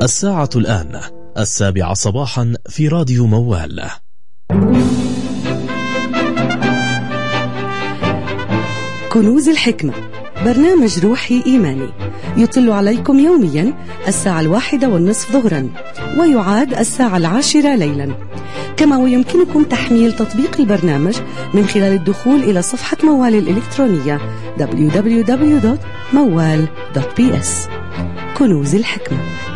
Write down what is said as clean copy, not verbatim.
الساعة الآن 7:00 صباحا في راديو موال. كنوز الحكمة، برنامج روحي إيماني يطل عليكم يوميا 1:30 ظهرا، ويعاد 10:00 ليلا. كما ويمكنكم تحميل تطبيق البرنامج من خلال الدخول إلى صفحة موال الإلكترونية www.mawal.ps. كنوز الحكمة.